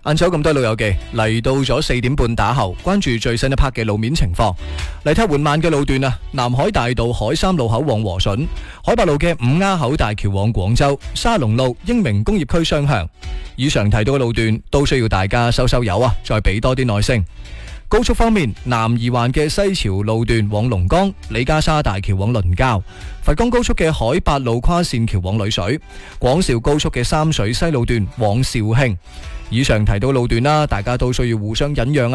晏晝咁多老友記嚟到咗4點半打後，關注最新一 part 嘅路面情況。嚟睇緩慢嘅路段啊，南海大道海三路口往和順，海八路嘅五鴉口大橋往廣州，沙龍路英明工業區雙向。以上提到嘅路段都需要大家收油啊，再俾多啲耐性。高速方面，南二環嘅西樵路段往龍崗，李家沙大橋往倫郊，佛岡高速嘅海八路跨線橋往麗水，廣肇高速嘅三水西路段往肇慶。以上提到路段啦，大家都需要互相忍讓啊。